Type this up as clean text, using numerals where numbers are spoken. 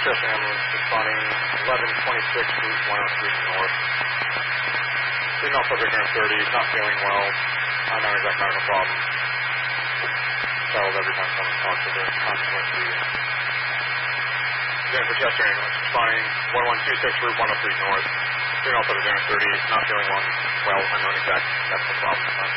Chester ambulance responding 1126 Route 103 North. Female subject around 30, not feeling well, non-exact medical problem. Settled every time someone talks to the consequence breathing. Jennifer Chester ambulance responding 1126 Route 103 North. Female subject around 30, not feeling well, unknown exact medical problem.